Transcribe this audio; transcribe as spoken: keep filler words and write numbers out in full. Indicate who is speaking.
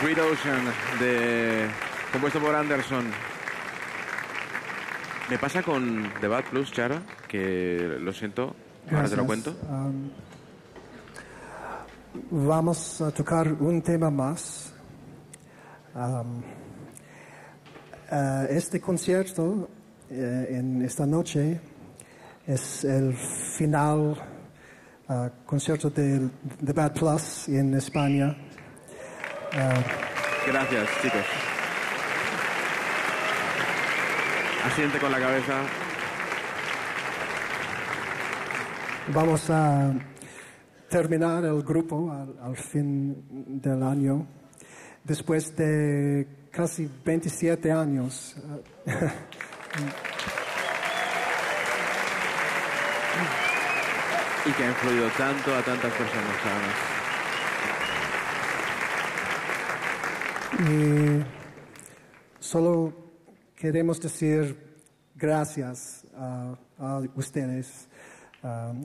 Speaker 1: Sweet Ocean, de, compuesto por Anderson. Me pasa con The Bad Plus, Charo, que lo siento,
Speaker 2: Gracias.
Speaker 1: ahora te lo cuento.
Speaker 2: Um, vamos a tocar un tema más. Um, uh, este concierto uh, en esta noche es el final uh, concierto de The Bad Plus en España. Uh,
Speaker 1: Gracias, chicos. Asiente con la cabeza.
Speaker 2: Vamos a terminar el grupo al, al fin del año, después de casi veintisiete años.
Speaker 1: Y que ha influido tanto a tantas personas, además.
Speaker 2: Y solo queremos decir gracias a, a ustedes. Uh,